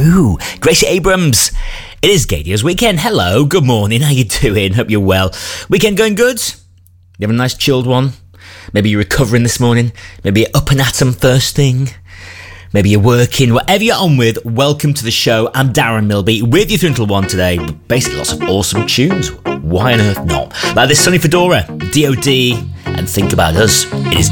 Ooh, Gracie Abrams. It is Gadio's weekend. Hello, good morning. How you doing? Hope you're well. Weekend going good? You have a nice chilled one? Maybe you're recovering this morning. Maybe you're up and at 'em first thing. Maybe you're working. Whatever you're on with, welcome to the show. I'm Darren Milby with you through until 1 today. Basically, lots of awesome tunes. Why on earth not? Like this Sonny Fedora, D.O.D. and Think About Us. It is